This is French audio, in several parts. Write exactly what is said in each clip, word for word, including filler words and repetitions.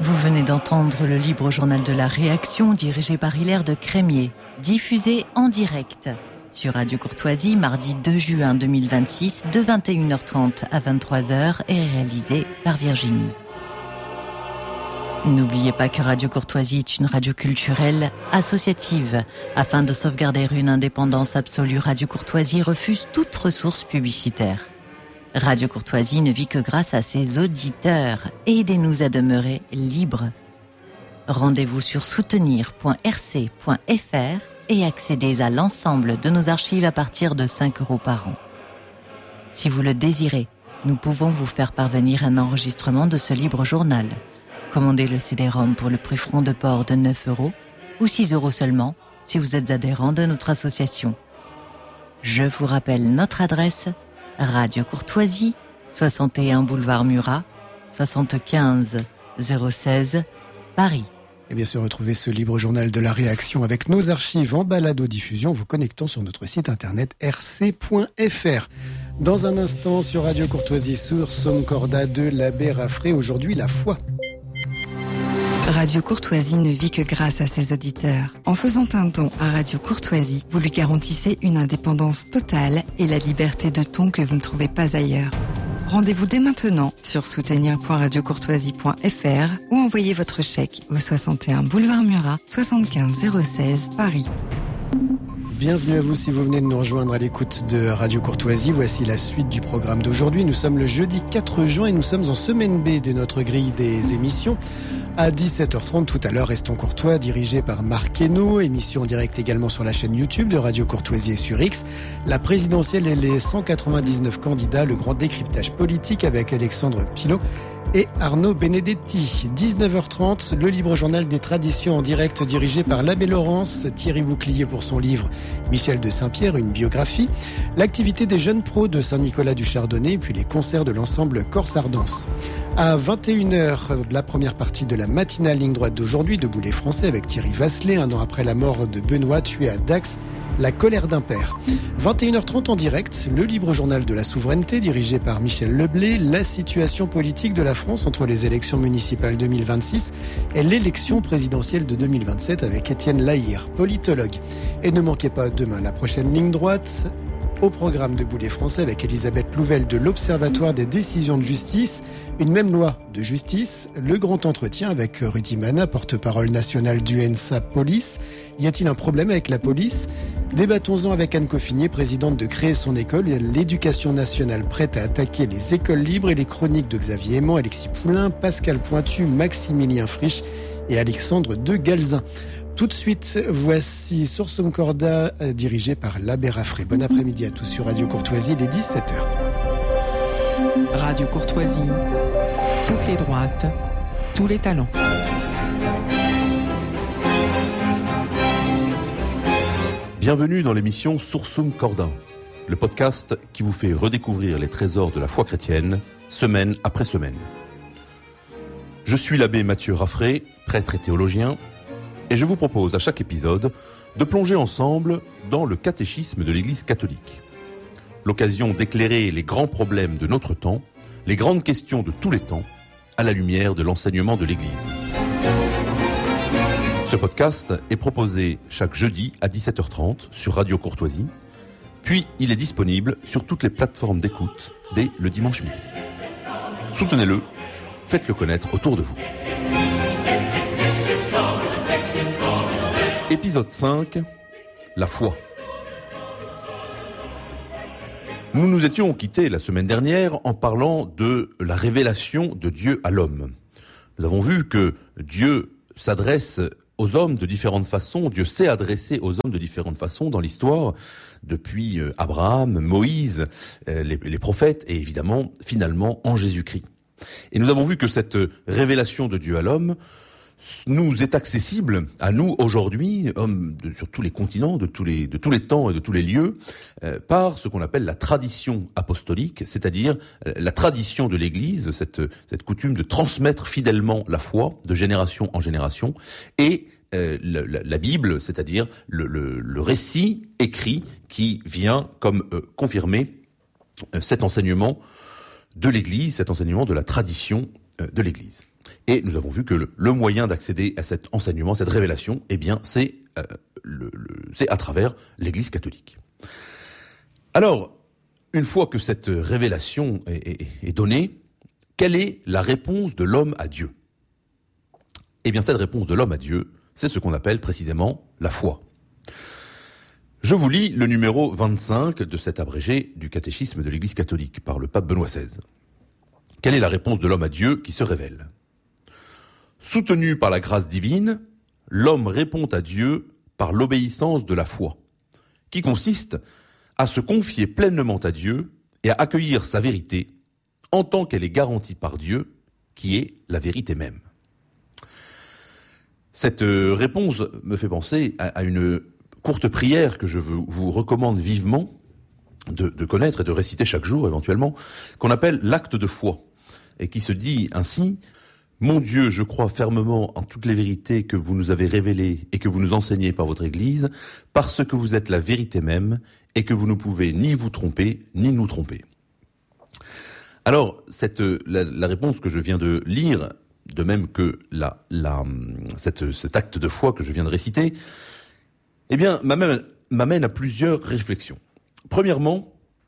Vous venez d'entendre le libre journal de la réaction dirigé par Hilaire de Crémier, diffusé en direct sur Radio Courtoisie mardi deux juin deux mille vingt-six de vingt et une heures trente à vingt-trois heures et réalisé par Virginie. N'oubliez pas que Radio Courtoisie est une radio culturelle associative. Afin de sauvegarder une indépendance absolue, Radio Courtoisie refuse toute ressource publicitaire. Radio Courtoisie ne vit que grâce à ses auditeurs. Aidez-nous à demeurer libres. Rendez-vous sur soutenir point r c point f r et accédez à l'ensemble de nos archives à partir de cinq euros par an. Si vous le désirez, nous pouvons vous faire parvenir un enregistrement de ce libre journal. Commandez le C D-ROM pour le prix front de port de neuf euros ou six euros seulement si vous êtes adhérent de notre association. Je vous rappelle notre adresse: Radio Courtoisie, soixante et un boulevard Murat, soixante-quinze zéro seize, Paris. Et bien sûr, retrouvez ce libre journal de la réaction avec nos archives en balado-diffusion, vous connectant sur notre site internet r c point f r. Dans un instant, sur Radio Courtoisie, sur Sursum Corda de l'abbé Raffray, aujourd'hui la foi. Radio Courtoisie ne vit que grâce à ses auditeurs. En faisant un don à Radio Courtoisie, vous lui garantissez une indépendance totale et la liberté de ton que vous ne trouvez pas ailleurs. Rendez-vous dès maintenant sur soutenir point radio courtoisie point f r ou envoyez votre chèque au soixante et un boulevard Murat, soixante-quinze zéro seize, Paris. Bienvenue à vous si vous venez de nous rejoindre à l'écoute de Radio Courtoisie. Voici la suite du programme d'aujourd'hui. Nous sommes le jeudi quatre juin et nous sommes en semaine B de notre grille des émissions. À dix-sept heures trente tout à l'heure, Restons Courtois, dirigé par Marc Hainaut, émission en direct également sur la chaîne YouTube de Radio Courtoisie et sur X. La présidentielle et les cent quatre-vingt-dix-neuf candidats, le grand décryptage politique avec Alexandre Pilot et Arnaud Benedetti. dix-neuf heures trente, le libre journal des traditions en direct dirigé par l'abbé Laurence, Thierry Bouclier pour son livre Michel de Saint-Pierre, une biographie, l'activité des jeunes pros de Saint-Nicolas du Chardonnay, puis les concerts de l'ensemble Corse Ardence. À vingt et une heures, la première partie de la matinale ligne droite d'aujourd'hui, Debout les Français avec Thierry Vasselet, un an après la mort de Benoît tué à Dax. La colère d'un père. vingt et une heures trente en direct, le libre journal de la souveraineté dirigé par Michel Leblé, la situation politique de la France entre les élections municipales deux mille vingt-six et l'élection présidentielle de deux mille vingt-sept avec Étienne Lahire, politologue. Et ne manquez pas demain la prochaine ligne droite, au programme Debout les Français avec Elisabeth Louvel de l'Observatoire des décisions de justice, une même loi de justice, le grand entretien avec Rudy Mana, porte-parole nationale du N S A Police. Y a-t-il un problème avec la police ? Débattons-en avec Anne Coffinier, présidente de Créer son école, l'éducation nationale prête à attaquer les écoles libres, et les chroniques de Xavier Aimant, Alexis Poulain, Pascal Pointu, Maximilien Frisch et Alexandre de Galzin. Tout de suite, voici Sursum Corda, dirigé par l'abbé Raffray. Bon après-midi à tous sur Radio Courtoisie, il est dix-sept heures. Radio Courtoisie, toutes les droites, tous les talents. Bienvenue dans l'émission Sursum Corda, le podcast qui vous fait redécouvrir les trésors de la foi chrétienne, semaine après semaine. Je suis l'abbé Mathieu Raffray, prêtre et théologien, et je vous propose à chaque épisode de plonger ensemble dans le catéchisme de l'Église catholique. L'occasion d'éclairer les grands problèmes de notre temps, les grandes questions de tous les temps, à la lumière de l'enseignement de l'Église. Ce podcast est proposé chaque jeudi à dix-sept heures trente sur Radio Courtoisie, puis il est disponible sur toutes les plateformes d'écoute dès le dimanche midi. Soutenez-le, faites-le connaître autour de vous. Épisode cinq, la foi. Nous nous étions quittés la semaine dernière en parlant de la révélation de Dieu à l'homme. Nous avons vu que Dieu s'adresse aux hommes de différentes façons, Dieu s'est adressé aux hommes de différentes façons dans l'histoire, depuis Abraham, Moïse, les, les prophètes et évidemment, finalement, en Jésus-Christ. Et nous avons vu que cette révélation de Dieu à l'homme nous est accessible à nous aujourd'hui, hommes de, sur tous les continents, de tous les, de tous les temps et de tous les lieux, euh, par ce qu'on appelle la tradition apostolique, c'est-à-dire euh, la tradition de l'Église, cette, cette coutume de transmettre fidèlement la foi de génération en génération, et euh, la, la, la Bible, c'est-à-dire le, le, le récit écrit qui vient comme euh, confirmer euh, cet enseignement de l'Église, cet enseignement de la tradition euh, de l'Église. Et nous avons vu que le, le moyen d'accéder à cet enseignement, cette révélation, eh bien, c'est, euh, le, le, c'est à travers l'Église catholique. Alors, une fois que cette révélation est, est, est donnée, quelle est la réponse de l'homme à Dieu ? Eh bien, cette réponse de l'homme à Dieu, c'est ce qu'on appelle précisément la foi. Je vous lis le numéro vingt-cinq de cet abrégé du catéchisme de l'Église catholique par le pape Benoît seize. Quelle est la réponse de l'homme à Dieu qui se révèle ? Soutenu par la grâce divine, l'homme répond à Dieu par l'obéissance de la foi, qui consiste à se confier pleinement à Dieu et à accueillir sa vérité en tant qu'elle est garantie par Dieu, qui est la vérité même. Cette réponse me fait penser à une courte prière que je vous recommande vivement de, de connaître et de réciter chaque jour éventuellement, qu'on appelle l'acte de foi, et qui se dit ainsi: « Mon Dieu, je crois fermement en toutes les vérités que vous nous avez révélées et que vous nous enseignez par votre Église, parce que vous êtes la vérité même et que vous ne pouvez ni vous tromper, ni nous tromper. » Alors, cette, la, la réponse que je viens de lire, de même que la, la, cette, cet acte de foi que je viens de réciter, eh bien, m'amène, m'amène à plusieurs réflexions. Premièrement,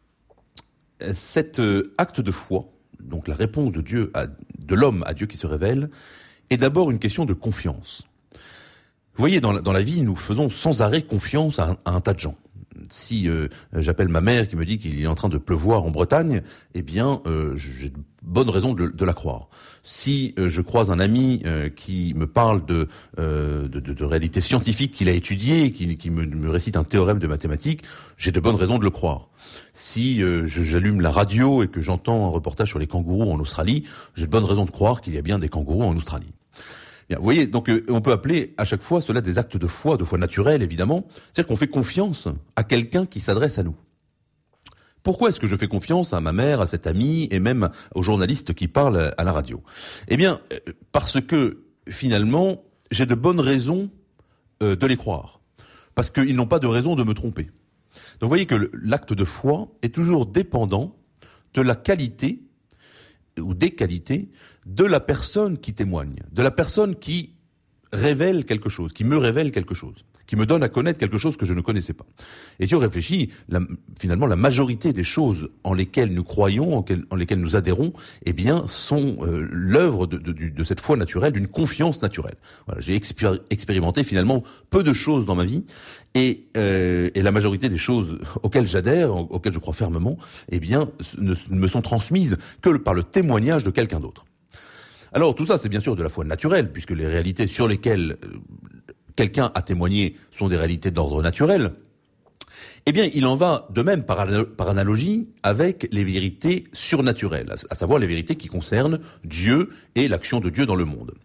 cet acte de foi, donc la réponse de Dieu, à, de l'homme à Dieu qui se révèle, est d'abord une question de confiance. Vous voyez, dans la, dans la vie, nous faisons sans arrêt confiance à un, à un tas de gens. Si euh, j'appelle ma mère qui me dit qu'il est en train de pleuvoir en Bretagne, eh bien, euh, j'ai de bonnes raisons de, de la croire. Si euh, je croise un ami euh, qui me parle de, euh, de, de, de réalité scientifique qu'il a étudiée, qui, qui me, me récite un théorème de mathématiques, j'ai de bonnes raisons de le croire. Si euh, je, j'allume la radio et que j'entends un reportage sur les kangourous en Australie, j'ai de bonnes raisons de croire qu'il y a bien des kangourous en Australie. Bien, vous voyez, donc euh, on peut appeler à chaque fois cela des actes de foi, de foi naturelle évidemment, c'est-à-dire qu'on fait confiance à quelqu'un qui s'adresse à nous. Pourquoi est-ce que je fais confiance à ma mère, à cet ami et même aux journalistes qui parlent à la radio ? Eh bien, parce que finalement, j'ai de bonnes raisons euh, de les croire, parce qu'ils n'ont pas de raison de me tromper. Donc vous voyez que l'acte de foi est toujours dépendant de la qualité ou des qualités de la personne qui témoigne, de la personne qui révèle quelque chose, qui me révèle quelque chose, qui me donne à connaître quelque chose que je ne connaissais pas. Et si on réfléchit, la, finalement, la majorité des choses en lesquelles nous croyons, en, quel, en lesquelles nous adhérons, eh bien, sont euh, l'œuvre de, de, de, de cette foi naturelle, d'une confiance naturelle. Voilà, j'ai expér- expérimenté finalement peu de choses dans ma vie, et, euh, et la majorité des choses auxquelles j'adhère, auxquelles je crois fermement, eh bien, ne, ne me sont transmises que par le témoignage de quelqu'un d'autre. Alors tout ça, c'est bien sûr de la foi naturelle, puisque les réalités sur lesquelles euh, quelqu'un a témoigné sont des réalités d'ordre naturel. Eh bien, il en va de même par, par analogie avec les vérités surnaturelles, à savoir les vérités qui concernent Dieu et l'action de Dieu dans le monde.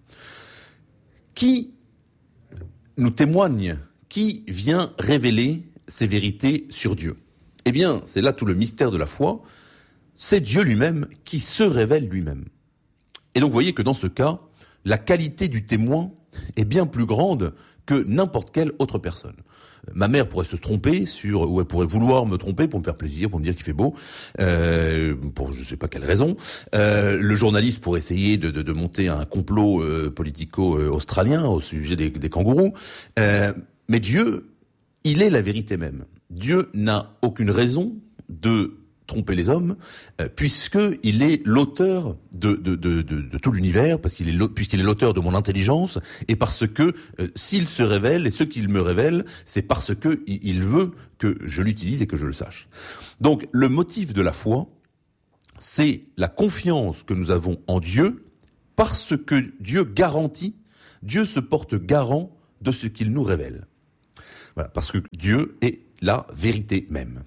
Qui nous témoigne, qui vient révéler ces vérités sur Dieu ? Eh bien, c'est là tout le mystère de la foi, c'est Dieu lui-même qui se révèle lui-même. Et donc, vous voyez que dans ce cas, la qualité du témoin est bien plus grande que n'importe quelle autre personne. Ma mère pourrait se tromper sur, ou elle pourrait vouloir me tromper pour me faire plaisir, pour me dire qu'il fait beau, euh, pour je sais pas quelle raison. Euh, le journaliste pourrait essayer de, de, de monter un complot euh, politico-australien au sujet des, des kangourous. Euh, mais Dieu, il est la vérité même. Dieu n'a aucune raison de tromper les hommes, euh, puisqu'il est l'auteur de, de, de, de, de tout l'univers, parce qu'il est, puisqu'il est l'auteur de mon intelligence, et parce que euh, s'il se révèle, et ce qu'il me révèle, c'est parce que il veut que je l'utilise et que je le sache. Donc, le motif de la foi, c'est la confiance que nous avons en Dieu, parce que Dieu garantit, Dieu se porte garant de ce qu'il nous révèle. Voilà, parce que Dieu est la vérité même.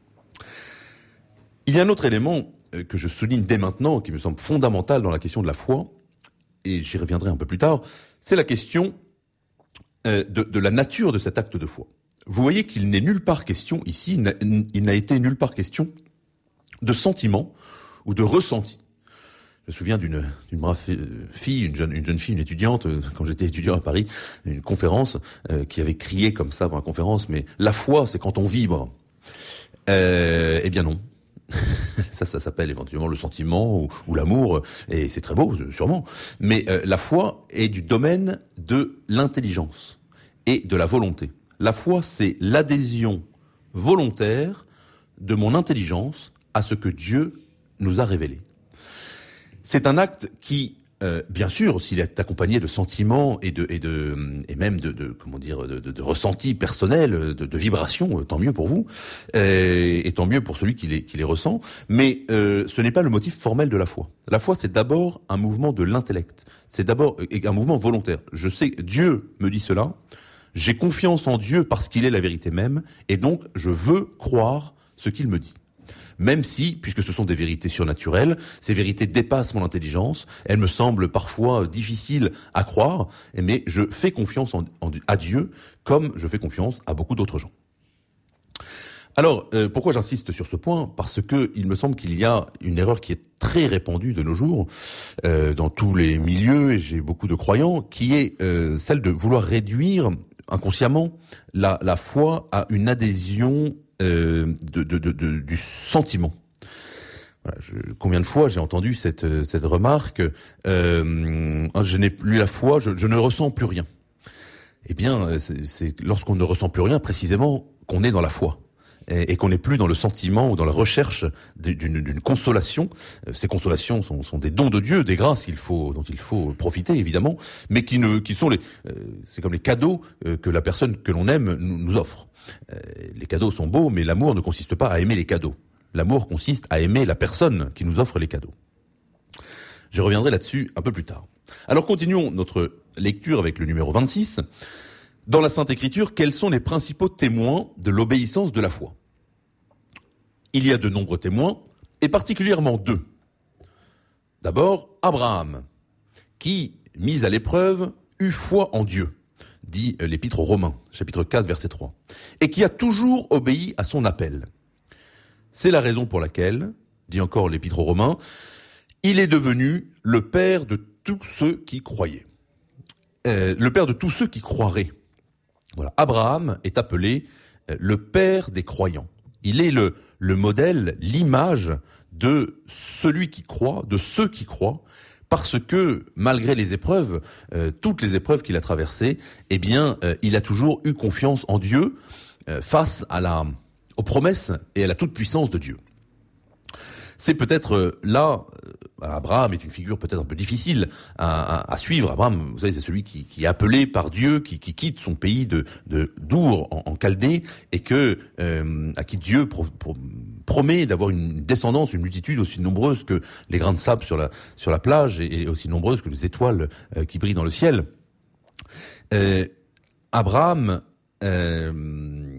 Il y a un autre élément que je souligne dès maintenant, qui me semble fondamental dans la question de la foi, et j'y reviendrai un peu plus tard, c'est la question de, de la nature de cet acte de foi. Vous voyez qu'il n'est nulle part question ici, il n'a, il n'a été nulle part question de sentiment ou de ressenti. Je me souviens d'une, d'une brave fille, une jeune, une jeune fille, une étudiante, quand j'étais étudiant à Paris, une conférence, euh, qui avait crié comme ça pendant la conférence, mais la foi, c'est quand on vibre. Euh, eh bien non. ça, ça s'appelle éventuellement le sentiment ou, ou l'amour, et c'est très beau, sûrement. Mais euh, la foi est du domaine de l'intelligence et de la volonté. La foi, c'est l'adhésion volontaire de mon intelligence à ce que Dieu nous a révélé. C'est un acte qui, euh, bien sûr, s'il est accompagné de sentiments et de et de et même de, de comment dire de, de, de ressentis personnels, de, de vibrations, tant mieux pour vous, et, et tant mieux pour celui qui les qui les ressent. Mais euh, ce n'est pas le motif formel de la foi. La foi, c'est d'abord un mouvement de l'intellect. C'est d'abord un mouvement volontaire. Je sais, Dieu me dit cela. J'ai confiance en Dieu parce qu'il est la vérité même, et donc je veux croire ce qu'il me dit. Même si, puisque ce sont des vérités surnaturelles, ces vérités dépassent mon intelligence, elles me semblent parfois difficiles à croire, mais je fais confiance en, en, à Dieu comme je fais confiance à beaucoup d'autres gens. Alors, euh, pourquoi j'insiste sur ce point ? Parce que il me semble qu'il y a une erreur qui est très répandue de nos jours, euh, dans tous les milieux, et j'ai beaucoup de croyants, qui est euh, celle de vouloir réduire inconsciemment la, la foi à une adhésion euh, de, de, de, de, du sentiment. Voilà, je, combien de fois j'ai entendu cette, cette remarque, euh, je n'ai plus la foi, je, je ne ressens plus rien. Eh bien, c'est, c'est lorsqu'on ne ressent plus rien, précisément, qu'on est dans la foi. Et qu'on n'est plus dans le sentiment ou dans la recherche d'une, d'une consolation. Ces consolations sont, sont des dons de Dieu, des grâces qu'il faut, dont il faut profiter évidemment, mais qui, ne, qui sont les, euh, c'est comme les cadeaux que la personne que l'on aime nous, nous offre. Euh, les cadeaux sont beaux, mais l'amour ne consiste pas à aimer les cadeaux. L'amour consiste à aimer la personne qui nous offre les cadeaux. Je reviendrai là-dessus un peu plus tard. Alors continuons notre lecture avec le numéro vingt-six. Dans la Sainte Écriture, quels sont les principaux témoins de l'obéissance de la foi ? Il y a de nombreux témoins, et particulièrement deux. D'abord, Abraham, qui, mis à l'épreuve, eut foi en Dieu, dit l'Épître aux Romains, chapitre quatre, verset trois, et qui a toujours obéi à son appel. C'est la raison pour laquelle, dit encore l'Épître aux Romains, il est devenu le père de tous ceux qui croyaient. Euh, le père de tous ceux qui croiraient. Voilà, Abraham est appelé le père des croyants. Il est le, le modèle, l'image de celui qui croit, de ceux qui croient, parce que malgré les épreuves, euh, toutes les épreuves qu'il a traversées, eh bien, euh, il a toujours eu confiance en Dieu euh, face à la, aux promesses et à la toute-puissance de Dieu. C'est peut-être euh, là, euh, Abraham est une figure peut-être un peu difficile à, à, à suivre. Abraham, vous savez, c'est celui qui, qui est appelé par Dieu, qui, qui quitte son pays de, de d'Our en, en Chaldée, et que euh, à qui Dieu pro, pro, promet d'avoir une descendance, une multitude aussi nombreuse que les grains de sable sur la sur la plage, et, et aussi nombreuse que les étoiles euh, qui brillent dans le ciel. Euh, Abraham euh,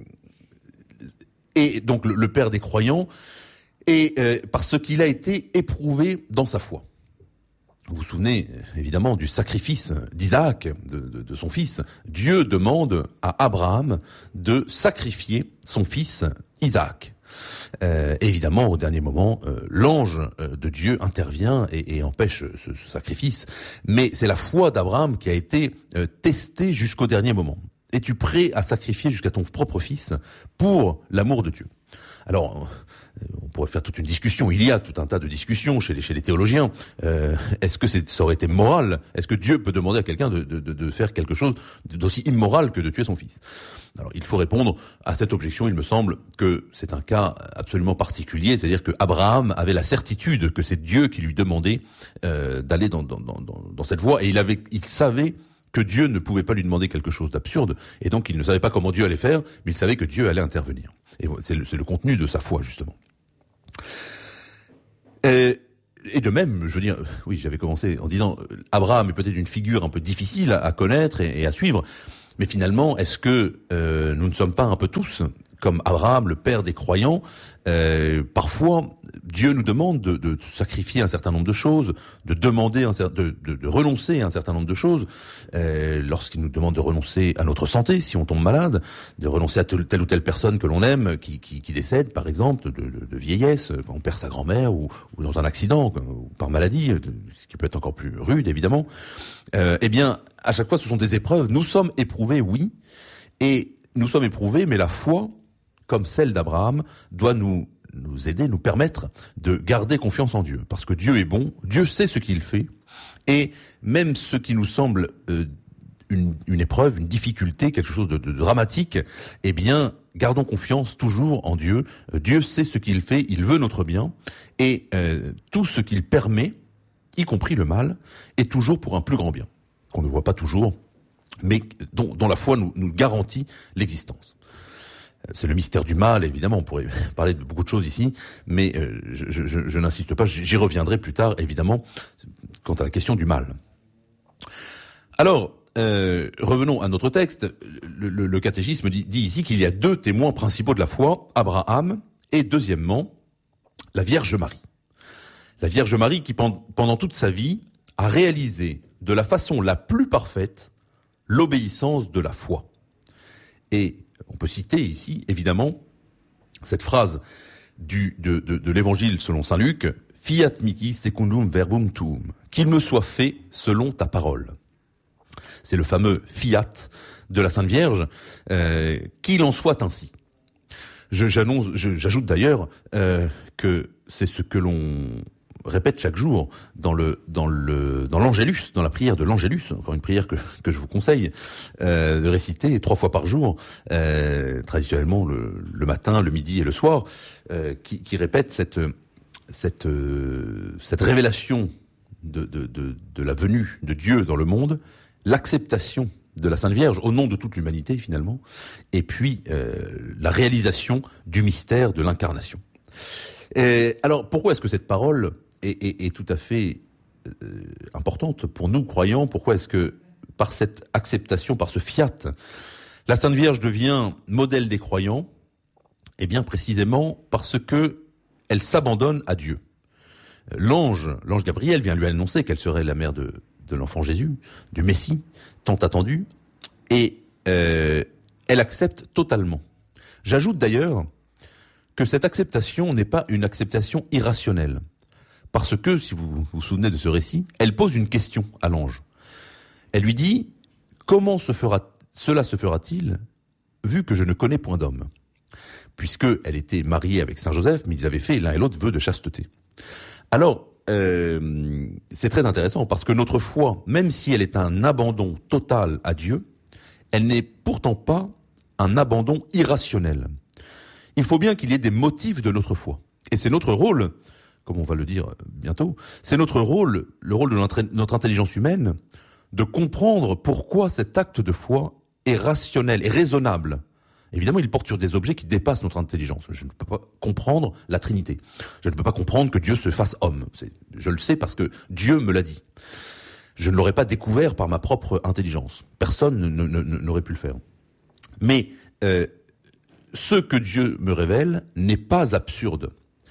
est donc le, le père des croyants. Et euh, parce qu'il a été éprouvé dans sa foi. Vous vous souvenez évidemment du sacrifice d'Isaac, de, de, de son fils. Dieu demande à Abraham de sacrifier son fils Isaac. Euh, évidemment, au dernier moment, euh, l'ange de Dieu intervient et, et empêche ce, ce sacrifice. Mais c'est la foi d'Abraham qui a été euh, testée jusqu'au dernier moment. Es-tu prêt à sacrifier jusqu'à ton propre fils pour l'amour de Dieu ? Alors, on pourrait faire toute une discussion. Il y a tout un tas de discussions chez les, chez les théologiens. Euh, est-ce que c'est, ça aurait été moral ? Est-ce que Dieu peut demander à quelqu'un de, de, de faire quelque chose d'aussi immoral que de tuer son fils ? Alors, il faut répondre à cette objection. Il me semble que c'est un cas absolument particulier. C'est-à-dire que Abraham avait la certitude que c'est Dieu qui lui demandait euh, d'aller dans, dans, dans, dans cette voie. Et il avait, il savait que Dieu ne pouvait pas lui demander quelque chose d'absurde. Et donc, il ne savait pas comment Dieu allait faire, mais il savait que Dieu allait intervenir. Et c'est le, c'est le contenu de sa foi, justement. Et, et de même, je veux dire, oui, j'avais commencé en disant, Abraham est peut-être une figure un peu difficile à, à connaître et, et à suivre, mais finalement, est-ce que euh, nous ne sommes pas un peu tous, comme Abraham, le père des croyants, euh, parfois, Dieu nous demande de, de sacrifier un certain nombre de choses, de demander, un, de, de, de renoncer à un certain nombre de choses, euh, lorsqu'il nous demande de renoncer à notre santé, si on tombe malade, de renoncer à telle ou telle personne que l'on aime, qui, qui, qui décède, par exemple, de, de, de vieillesse, quand on perd sa grand-mère, ou, ou dans un accident, ou par maladie, ce qui peut être encore plus rude, évidemment. Euh, eh bien, à chaque fois, ce sont des épreuves. Nous sommes éprouvés, oui, et nous sommes éprouvés, mais la foi, comme celle d'Abraham, doit nous nous aider, nous permettre de garder confiance en Dieu. Parce que Dieu est bon, Dieu sait ce qu'il fait, et même ce qui nous semble euh, une, une épreuve, une difficulté, quelque chose de, de dramatique, eh bien, gardons confiance toujours en Dieu. Dieu sait ce qu'il fait, il veut notre bien, et euh, tout ce qu'il permet, y compris le mal, est toujours pour un plus grand bien, qu'on ne voit pas toujours, mais dont, dont la foi nous, nous garantit l'existence. C'est le mystère du mal, évidemment, on pourrait parler de beaucoup de choses ici, mais euh, je, je, je, je n'insiste pas, j'y reviendrai plus tard, évidemment, quant à la question du mal. Alors, euh, revenons à notre texte. Le, le, le catéchisme dit, dit ici qu'il y a deux témoins principaux de la foi, Abraham, et deuxièmement, la Vierge Marie. La Vierge Marie qui, pendant toute sa vie, a réalisé de la façon la plus parfaite l'obéissance de la foi. Et on peut citer ici, évidemment, cette phrase du, de, de, de l'évangile selon saint Luc, « Fiat mihi secundum verbum tuum » qu'il me soit fait selon ta parole. C'est le fameux fiat de la Sainte Vierge, euh, qu'il en soit ainsi. Je, j'annonce, je, j'ajoute d'ailleurs euh, que c'est ce que l'on répète chaque jour dans le dans le dans l'Angélus, dans la prière de l'Angélus, encore une prière que que je vous conseille euh, de réciter trois fois par jour, euh, traditionnellement le, le matin, le midi et le soir, euh, qui, qui répète cette cette euh, cette révélation de, de de de la venue de Dieu dans le monde, l'acceptation de la Sainte Vierge au nom de toute l'humanité finalement, et puis euh, la réalisation du mystère de l'incarnation. Et alors pourquoi est-ce que cette parole est, est, est tout à fait euh, importante pour nous croyants? Pourquoi est-ce que par cette acceptation, par ce fiat, la Sainte Vierge devient modèle des croyants? Eh bien précisément parce que elle s'abandonne à Dieu. L'ange, l'ange Gabriel vient lui annoncer qu'elle serait la mère de, de l'enfant Jésus, du Messie, tant attendu, et euh, elle accepte totalement. J'ajoute d'ailleurs que cette acceptation n'est pas une acceptation irrationnelle. Parce que, si vous vous souvenez de ce récit, elle pose une question à l'ange. Elle lui dit, comment se fera, cela se fera-t-il, vu que je ne connais point d'homme? Puisqu'elle était mariée avec Saint Joseph, mais ils avaient fait l'un et l'autre vœu de chasteté. Alors, euh, c'est très intéressant, parce que notre foi, même si elle est un abandon total à Dieu, elle n'est pourtant pas un abandon irrationnel. Il faut bien qu'il y ait des motifs de notre foi. Et c'est notre rôle, comme on va le dire bientôt, c'est notre rôle, le rôle de notre, notre intelligence humaine, de comprendre pourquoi cet acte de foi est rationnel et raisonnable. Évidemment, il porte sur des objets qui dépassent notre intelligence. Je ne peux pas comprendre la Trinité. Je ne peux pas comprendre que Dieu se fasse homme. C'est, je le sais parce que Dieu me l'a dit. Je ne l'aurais pas découvert par ma propre intelligence. Personne ne, ne, ne, n'aurait pu le faire. Mais euh, ce que Dieu me révèle n'est pas absurde.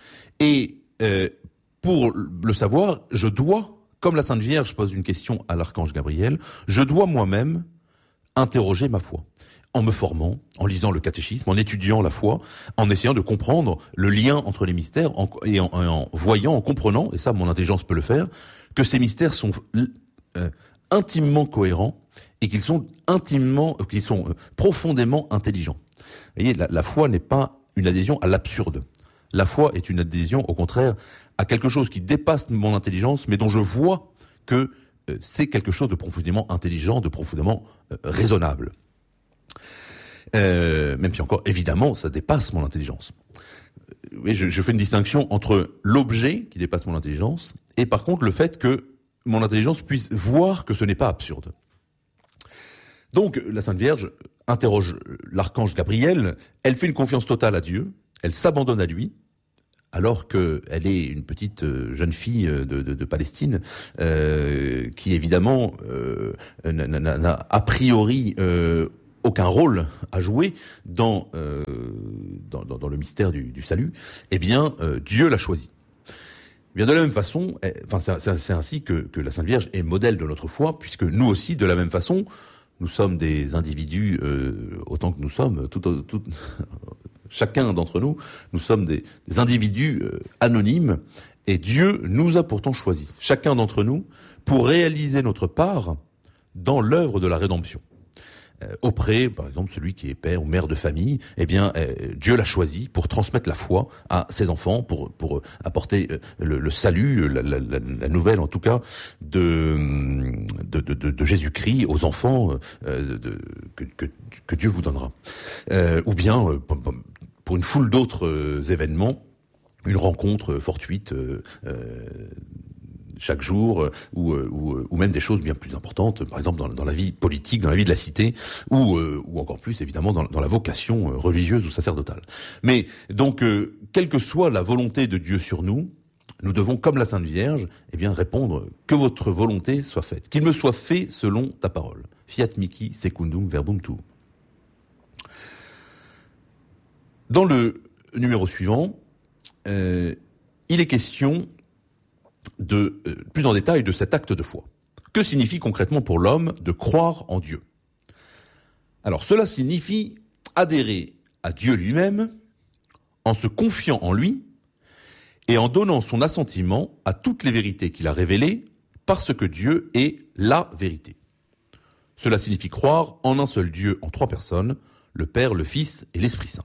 Et euh, pour le savoir, je dois, comme la Sainte Vierge pose une question à l'archange Gabriel, je dois moi-même interroger ma foi. En me formant, en lisant le catéchisme, en étudiant la foi, en essayant de comprendre le lien entre les mystères, en, et en, en voyant, en comprenant, et ça mon intelligence peut le faire, que ces mystères sont euh, intimement cohérents et qu'ils sont intimement, qu'ils sont euh, profondément intelligents. Vous voyez, la, la foi n'est pas une adhésion à l'absurde. La foi est une adhésion, au contraire, à quelque chose qui dépasse mon intelligence, mais dont je vois que euh, c'est quelque chose de profondément intelligent, de profondément euh, raisonnable. Euh, même si encore, évidemment, ça dépasse mon intelligence. Oui, je, je fais une distinction entre l'objet qui dépasse mon intelligence et par contre le fait que mon intelligence puisse voir que ce n'est pas absurde. Donc, la Sainte Vierge interroge l'archange Gabriel, elle fait une confiance totale à Dieu, elle s'abandonne à lui, alors qu'elle est une petite jeune fille de, de, de Palestine, euh, qui évidemment euh, n'a, n'a, n'a a priori euh, aucun rôle à jouer dans, euh, dans, dans, dans le mystère du, du salut, eh bien, euh, Dieu l'a choisi. Eh bien, de la même façon, eh, enfin, c'est, c'est ainsi que, que la Sainte Vierge est modèle de notre foi, puisque nous aussi, de la même façon, nous sommes des individus, euh, autant que nous sommes, tout, tout, chacun d'entre nous, nous sommes des, des individus euh, anonymes, et Dieu nous a pourtant choisis, chacun d'entre nous, pour réaliser notre part dans l'œuvre de la rédemption. euh, auprès, par exemple, celui qui est père ou mère de famille, eh bien, euh, Dieu l'a choisi pour transmettre la foi à ses enfants, pour pour apporter le, le salut, la, la, la nouvelle en tout cas de de, de, de, de Jésus-Christ aux enfants euh, de, que, que que Dieu vous donnera, euh, ou bien euh, pour une foule d'autres euh, événements, une rencontre fortuite. Euh, euh, chaque jour, euh, ou, euh, ou, ou même des choses bien plus importantes, par exemple dans, dans la vie politique, dans la vie de la cité, ou, euh, ou encore plus évidemment dans, dans la vocation euh, religieuse ou sacerdotale. Mais donc, euh, quelle que soit la volonté de Dieu sur nous, nous devons, comme la Sainte Vierge, eh bien répondre que votre volonté soit faite, qu'il me soit fait selon ta parole. Fiat mihi secundum verbum tuum. Dans le numéro suivant, euh, il est question de euh, plus en détail de cet acte de foi. Que signifie concrètement pour l'homme de croire en Dieu ? Alors cela signifie adhérer à Dieu lui-même en se confiant en lui et en donnant son assentiment à toutes les vérités qu'il a révélées parce que Dieu est la vérité. Cela signifie croire en un seul Dieu en trois personnes, le Père, le Fils et l'Esprit Saint.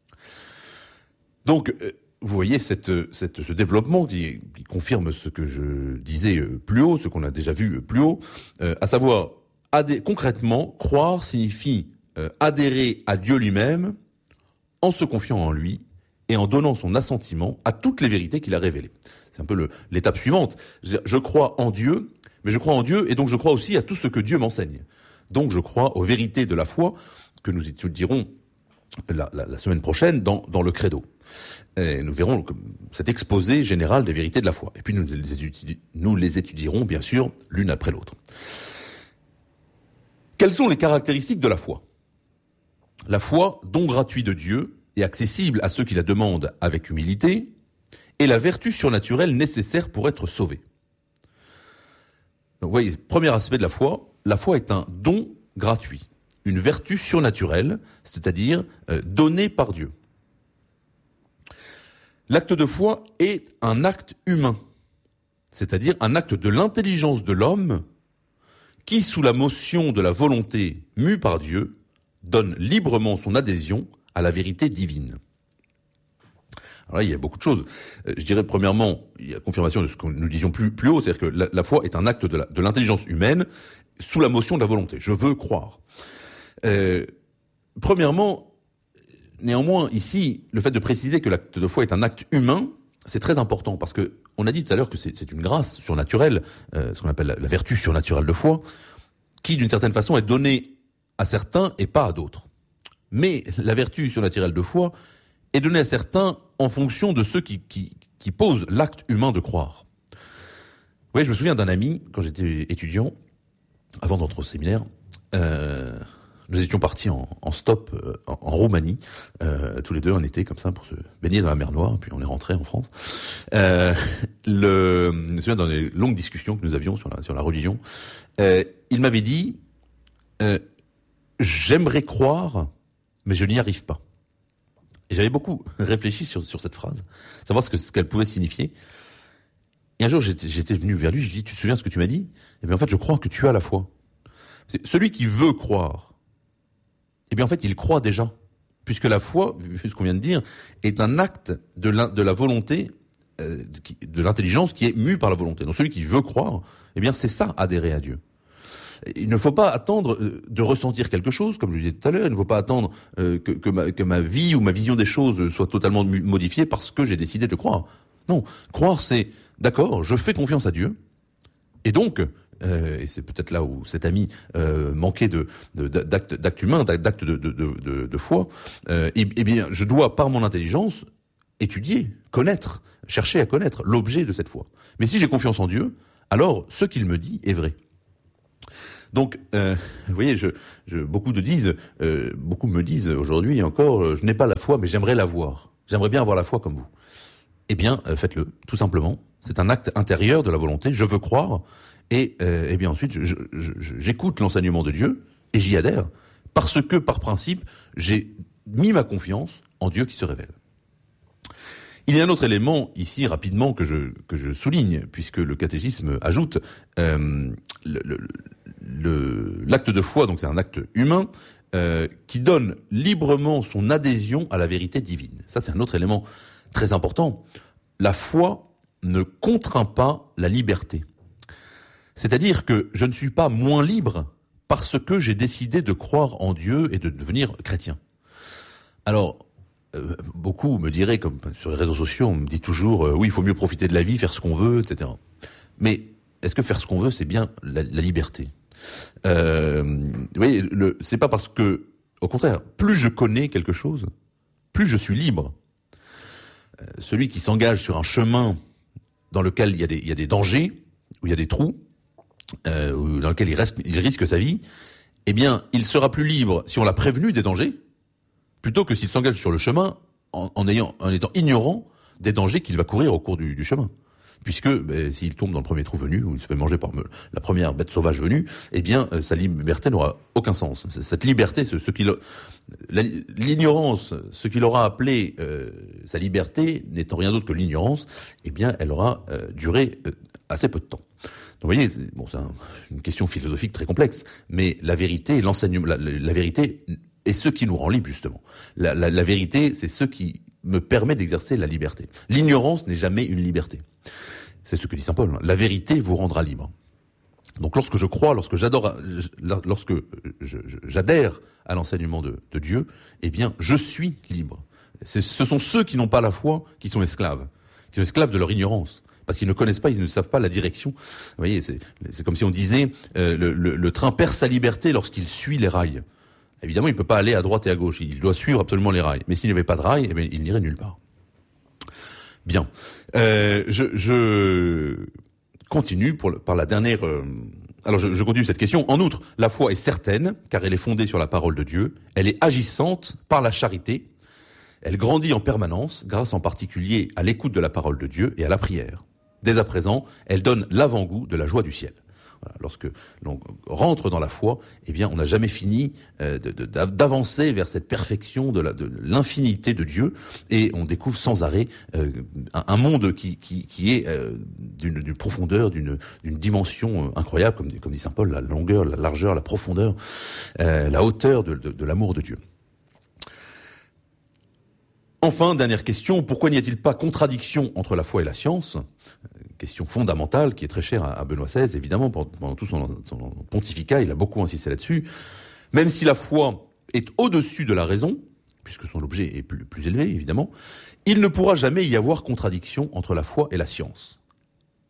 Donc, euh, vous voyez cette, cette, ce développement qui, qui confirme ce que je disais plus haut, ce qu'on a déjà vu plus haut, euh, à savoir, adhé- concrètement, croire signifie euh, adhérer à Dieu lui-même en se confiant en lui et en donnant son assentiment à toutes les vérités qu'il a révélées. C'est un peu le, l'étape suivante. Je, je crois en Dieu, mais je crois en Dieu et donc je crois aussi à tout ce que Dieu m'enseigne. Donc je crois aux vérités de la foi que nous étudierons la, la, la semaine prochaine dans, dans le Credo. Et nous verrons cet exposé général des vérités de la foi. Et puis nous les, étudi- nous les étudierons, bien sûr, l'une après l'autre. Quelles sont les caractéristiques de la foi ? La foi, don gratuit de Dieu, et accessible à ceux qui la demandent avec humilité, est la vertu surnaturelle nécessaire pour être sauvé. Donc vous voyez, premier aspect de la foi, la foi est un don gratuit, une vertu surnaturelle, c'est-à-dire euh, donnée par Dieu. L'acte de foi est un acte humain, c'est-à-dire un acte de l'intelligence de l'homme qui, sous la motion de la volonté mue par Dieu, donne librement son adhésion à la vérité divine. Alors là, il y a beaucoup de choses. Euh, je dirais premièrement, il y a confirmation de ce que nous disions plus, plus haut, c'est-à-dire que la, la foi est un acte de, la, de l'intelligence humaine sous la motion de la volonté. Je veux croire. Euh, premièrement, néanmoins, ici, le fait de préciser que l'acte de foi est un acte humain, c'est très important parce que on a dit tout à l'heure que c'est, c'est une grâce surnaturelle, euh, ce qu'on appelle la, la vertu surnaturelle de foi, qui d'une certaine façon est donnée à certains et pas à d'autres. Mais la vertu surnaturelle de foi est donnée à certains en fonction de ceux qui, qui, qui posent l'acte humain de croire. Vous voyez, je me souviens d'un ami, quand j'étais étudiant, avant d'entrer au séminaire, euh, nous étions partis en, en stop euh, en, en Roumanie, euh, tous les deux un été comme ça pour se baigner dans la mer Noire, puis on est rentré en France. Euh, le, je me souviens dans les longues discussions que nous avions sur la, sur la religion, euh, il m'avait dit euh, « J'aimerais croire, mais je n'y arrive pas ». Et j'avais beaucoup réfléchi sur, sur cette phrase, savoir ce, que, ce qu'elle pouvait signifier. Et un jour, j'étais, j'étais venu vers lui, je lui ai dit « Tu te souviens ce que tu m'as dit ?» Eh bien, en fait, je crois que tu as la foi. C'est celui qui veut croire, eh bien, en fait, il croit déjà. Puisque la foi, vu ce qu'on vient de dire, est un acte de la, de la volonté, euh, de l'intelligence qui est mue par la volonté. Donc, celui qui veut croire, eh bien, c'est ça, adhérer à Dieu. Il ne faut pas attendre de ressentir quelque chose, comme je le disais tout à l'heure. Il ne faut pas attendre euh, que, que, ma, que ma vie ou ma vision des choses soit totalement modifiée parce que j'ai décidé de croire. Non, croire, c'est d'accord, je fais confiance à Dieu, et donc, euh, et c'est peut-être là où cet ami euh, manquait de, de d'actes, d'actes humains, d'actes de, de, de, de foi. Euh, et, et bien, je dois par mon intelligence étudier, connaître, chercher à connaître l'objet de cette foi. Mais si j'ai confiance en Dieu, alors ce qu'il me dit est vrai. Donc, euh, vous voyez, je, je, beaucoup de disent, euh, beaucoup me disent aujourd'hui encore, euh, je n'ai pas la foi, mais j'aimerais l'avoir. J'aimerais bien avoir la foi comme vous. Eh bien, euh, faites-le, tout simplement. C'est un acte intérieur de la volonté. Je veux croire, et euh, eh bien ensuite, je, je, je, j'écoute l'enseignement de Dieu et j'y adhère, parce que par principe, j'ai mis ma confiance en Dieu qui se révèle. Il y a un autre élément ici rapidement que je que je souligne, puisque le catéchisme ajoute euh, le, le, le, l'acte de foi, donc c'est un acte humain, euh, qui donne librement son adhésion à la vérité divine. Ça, c'est un autre élément très important. La foi ne contraint pas la liberté. C'est-à-dire que je ne suis pas moins libre parce que j'ai décidé de croire en Dieu et de devenir chrétien. Alors, euh, beaucoup me diraient, comme sur les réseaux sociaux, on me dit toujours euh, « oui, il faut mieux profiter de la vie, faire ce qu'on veut, et cetera » Mais est-ce que faire ce qu'on veut, c'est bien la, la liberté ? euh, Vous voyez, le, c'est pas parce que, au contraire, plus je connais quelque chose, plus je suis libre. Euh, celui qui s'engage sur un chemin dans lequel il y a des, il y a des dangers, où il y a des trous, euh, dans lequel il, reste, il risque sa vie, eh bien, il sera plus libre si on l'a prévenu des dangers, plutôt que s'il s'engage sur le chemin en, en, ayant, en étant ignorant des dangers qu'il va courir au cours du, du chemin. Puisque ben, s'il tombe dans le premier trou venu, ou il se fait manger par la première bête sauvage venue, eh bien, euh, sa liberté n'aura aucun sens. Cette liberté, ce, ce qu'il, la, l'ignorance, ce qu'il aura appelé euh, sa liberté, n'étant rien d'autre que l'ignorance, eh bien, elle aura euh, duré euh, assez peu de temps. Donc, vous voyez, c'est, bon, c'est un, une question philosophique très complexe, mais la vérité, l'enseignement, la, la, la vérité est ce qui nous rend libres, justement. La, la, la vérité, c'est ce qui me permet d'exercer la liberté. L'ignorance n'est jamais une liberté. C'est ce que dit saint Paul. La vérité vous rendra libre. Donc lorsque je crois, lorsque j'adore, lorsque je, je, j'adhère à l'enseignement de, de Dieu, eh bien, je suis libre. C'est, ce sont ceux qui n'ont pas la foi qui sont esclaves, qui sont esclaves de leur ignorance. Parce qu'ils ne connaissent pas, ils ne savent pas la direction. Vous voyez, c'est, c'est comme si on disait euh, le, le, le train perd sa liberté lorsqu'il suit les rails. Évidemment, il ne peut pas aller à droite et à gauche. Il doit suivre absolument les rails. Mais s'il n'y avait pas de rails, eh bien, il n'irait nulle part. Bien. Euh, je, je continue pour le, par la dernière... Euh, alors, je, je continue cette question. En outre, la foi est certaine, car elle est fondée sur la parole de Dieu. Elle est agissante par la charité. Elle grandit en permanence, grâce en particulier à l'écoute de la parole de Dieu et à la prière. Dès à présent, elle donne l'avant-goût de la joie du ciel. Voilà, lorsque l'on rentre dans la foi, eh bien, on n'a jamais fini euh, de, de, d'avancer vers cette perfection de, la, de l'infinité de Dieu, et on découvre sans arrêt euh, un, un monde qui, qui, qui est euh, d'une, d'une profondeur, d'une, d'une dimension euh, incroyable, comme, comme dit saint Paul, la longueur, la largeur, la profondeur, euh, la hauteur de, de, de l'amour de Dieu. Enfin, dernière question, pourquoi n'y a-t-il pas contradiction entre la foi et la science ? Question fondamentale qui est très chère à Benoît seize, évidemment, pendant tout son, son pontificat, il a beaucoup insisté là-dessus. Même si la foi est au-dessus de la raison, puisque son objet est plus, plus élevé, évidemment, il ne pourra jamais y avoir contradiction entre la foi et la science. Pourquoi ?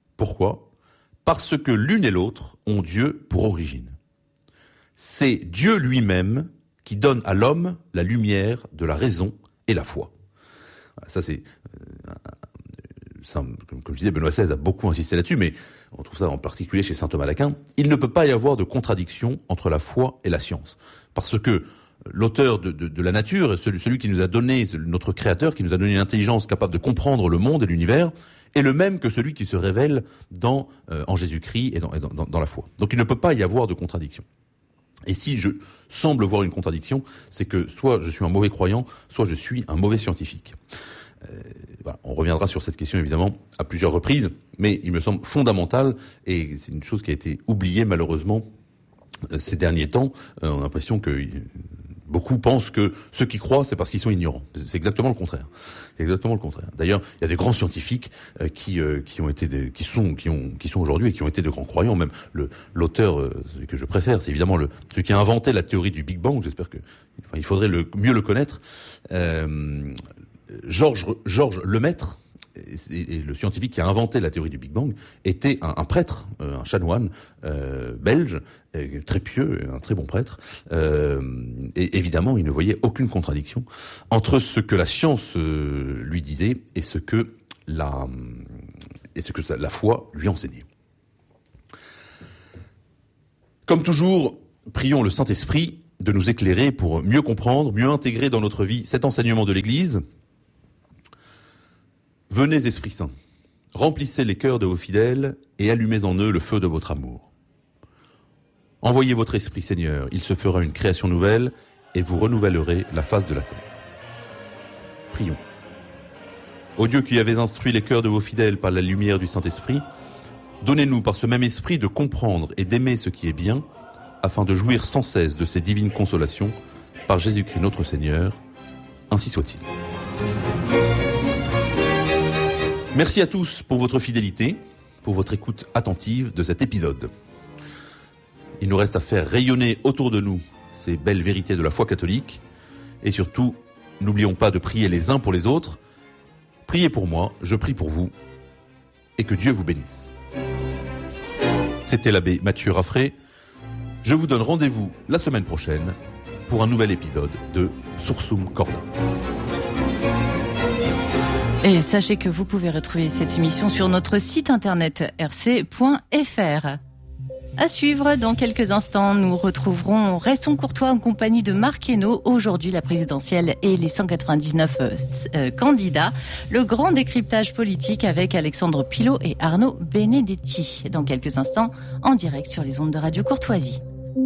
Parce que l'une et l'autre ont Dieu pour origine. C'est Dieu lui-même qui donne à l'homme la lumière de la raison et la foi. Ça, c'est... Euh, ça, comme, comme je disais, Benoît seize a beaucoup insisté là-dessus, mais on trouve ça en particulier chez saint Thomas d'Aquin. Il ne peut pas y avoir de contradiction entre la foi et la science. Parce que l'auteur de, de, de la nature, celui, celui qui nous a donné, notre créateur, qui nous a donné une intelligence capable de comprendre le monde et l'univers, est le même que celui qui se révèle dans, euh, en Jésus-Christ et, dans, et dans, dans, dans la foi. Donc il ne peut pas y avoir de contradiction. Et si je semble voir une contradiction, c'est que soit je suis un mauvais croyant, soit je suis un mauvais scientifique. Euh, voilà, on reviendra sur cette question évidemment à plusieurs reprises, mais il me semble fondamental, et c'est une chose qui a été oubliée malheureusement euh, ces derniers temps. Euh, on a l'impression que euh, beaucoup pensent que ceux qui croient, c'est parce qu'ils sont ignorants. C'est exactement le contraire. C'est exactement le contraire. D'ailleurs, il y a des grands scientifiques euh, qui euh, qui ont été des, qui sont qui ont qui sont aujourd'hui et qui ont été de grands croyants. Même le l'auteur euh, celui que je préfère, c'est évidemment le celui qui a inventé la théorie du Big Bang. J'espère que enfin il faudrait le mieux le connaître. Euh, Georges Georges Lemaître, et, et le scientifique qui a inventé la théorie du Big Bang, était un, un prêtre, un chanoine euh, belge, très pieux, un très bon prêtre. Euh, et évidemment, il ne voyait aucune contradiction entre ce que la science euh, lui disait et ce que la et ce que la foi lui enseignait. Comme toujours, prions le Saint-Esprit de nous éclairer pour mieux comprendre, mieux intégrer dans notre vie cet enseignement de l'Église. Venez, Esprit Saint, remplissez les cœurs de vos fidèles et allumez en eux le feu de votre amour. Envoyez votre Esprit, Seigneur, il se fera une création nouvelle et vous renouvellerez la face de la terre. Prions. Ô Dieu qui avez instruit les cœurs de vos fidèles par la lumière du Saint-Esprit, Donnez-nous par ce même esprit de comprendre et d'aimer ce qui est bien, afin de jouir sans cesse de ces divines consolations, par Jésus-Christ notre Seigneur. Ainsi soit-il. Merci à tous pour votre fidélité, pour votre écoute attentive de cet épisode. Il nous reste à faire rayonner autour de nous ces belles vérités de la foi catholique, et surtout, n'oublions pas de prier les uns pour les autres. Priez pour moi, je prie pour vous, et que Dieu vous bénisse. C'était l'abbé Mathieu Raffray. Je vous donne rendez-vous la semaine prochaine pour un nouvel épisode de Sursum Corda. Et sachez que vous pouvez retrouver cette émission sur notre site internet r c point f r. À suivre, dans quelques instants, nous retrouverons Restons courtois en compagnie de Marc Hainaut. Aujourd'hui, la présidentielle et les cent quatre-vingt-dix-neuf euh, candidats. Le grand décryptage politique avec Alexandre Pilot et Arnaud Benedetti. Dans quelques instants, en direct sur les ondes de Radio Courtoisie.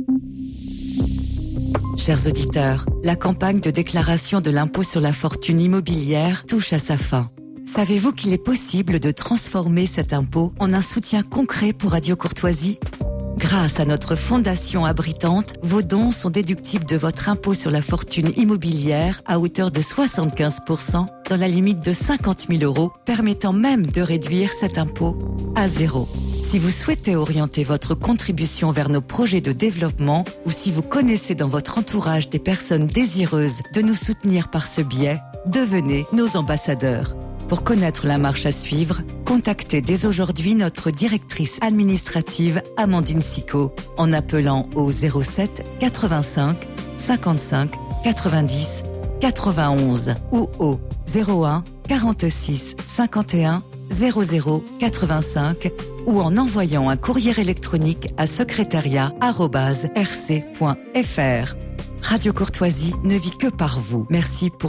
Chers auditeurs, la campagne de déclaration de l'impôt sur la fortune immobilière touche à sa fin. Savez-vous qu'il est possible de transformer cet impôt en un soutien concret pour Radio Courtoisie ? Grâce à notre fondation abritante, vos dons sont déductibles de votre impôt sur la fortune immobilière à hauteur de soixante-quinze pour cent dans la limite de cinquante mille euros, permettant même de réduire cet impôt à zéro. Si vous souhaitez orienter votre contribution vers nos projets de développement ou si vous connaissez dans votre entourage des personnes désireuses de nous soutenir par ce biais, devenez nos ambassadeurs. Pour connaître la marche à suivre, contactez dès aujourd'hui notre directrice administrative Amandine Sicot en appelant au zéro sept quatre-vingt-cinq cinquante-cinq quatre-vingt-dix quatre-vingt-onze ou au zéro un quarante-six cinquante et un zéro zéro quatre-vingt-cinq ou en envoyant un courrier électronique à secrétariat arobase r c point f r. Radio Courtoisie ne vit que par vous. Merci pour